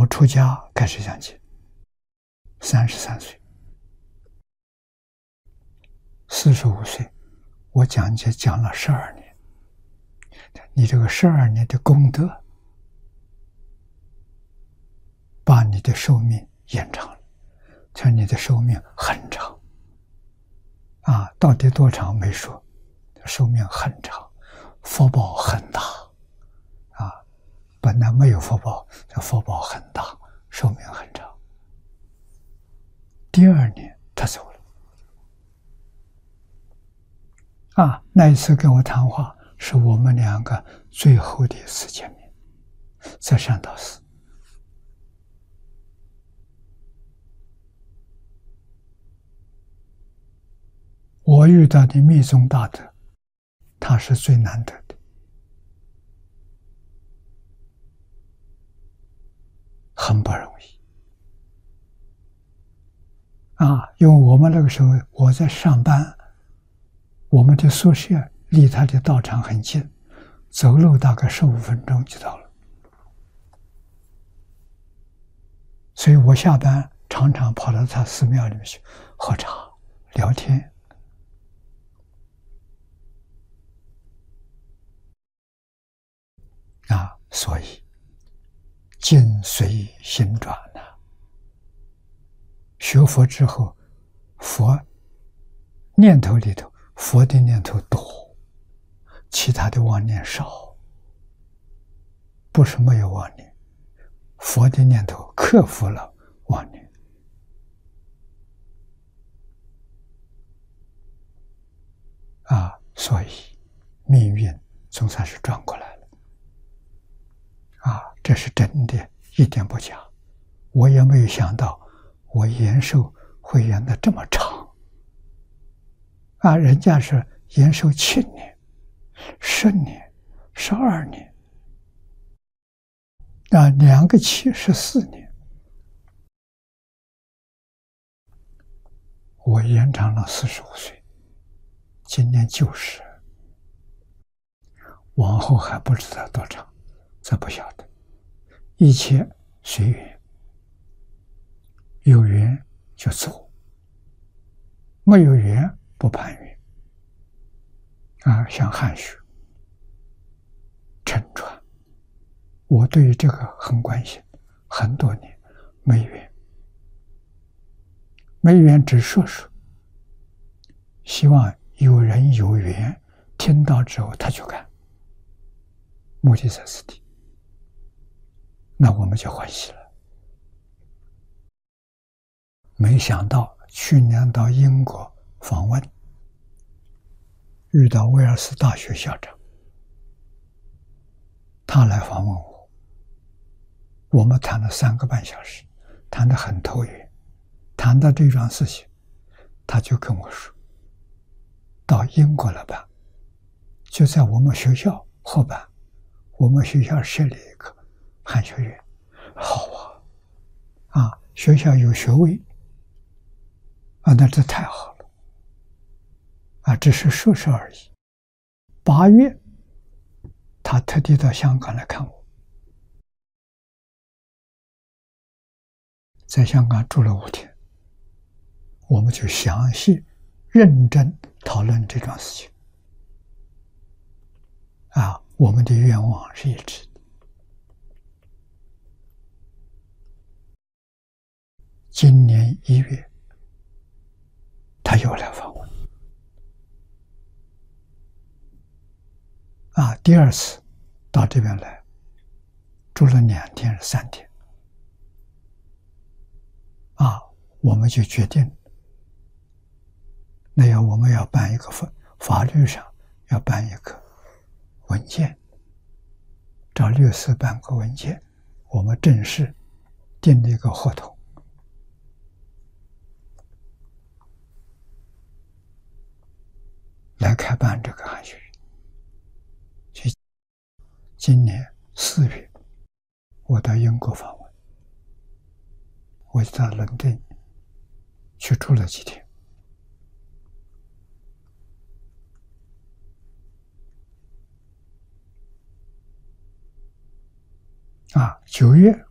我出家开始讲经，33岁，45岁，我讲解讲了12年。你这个12年的功德，把你的寿命延长了，像你的寿命很长。到底多长没说，寿命很长，福报很大。本来没有福报，这福报很大，寿命很长。第2年他走了。那一次跟我谈话，是我们2个最后的一次见面，在善导寺。我遇到的密宗大德，他是最难得的，很不容易。因为我们那个时候我在上班，我们的宿舍离他的道场很近，走路大概15分钟就到了。所以我下班常常跑到他寺庙里面去喝茶聊天。所以境随心转学佛之后，佛念头里头，佛的念头多，其他的妄念少。不是没有妄念，佛的念头克服了妄念。所以命运总算是转过来了。这是真的，一点不假。我也没有想到我延寿会延得这么长。人家是延寿7年、10年、12年，2个7、14年，我延长了45岁，今年90，往后还不知道多长，这不晓得。一切随缘，有缘就走，没有缘不攀缘。像汉学、沉船，我对于这个很关心，很多年没缘，没缘只说说，希望有人有缘听到之后他就干，目的在此地。那我们就欢喜了。没想到去年到英国访问，遇到威尔斯大学校长，他来访问我，我们谈了3个半小时，谈得很投缘。谈到这桩事情，他就跟我说，到英国来办，就在我们学校后办，我们学校设立一个汉学院。好学校有学位那这太好了只是说说而已。8月他特地到香港来看我，在香港住了5天，我们就详细认真讨论这桩事情我们的愿望是一致的。今年1月他又来访问第2次到这边来，住了2天3天我们就决定，我们要办一个法律上要办一个文件，找律师办个文件，我们正式订了一个合同，来开办这个汉学院。今年4月我到英国访问，我就到伦敦去住了几天9月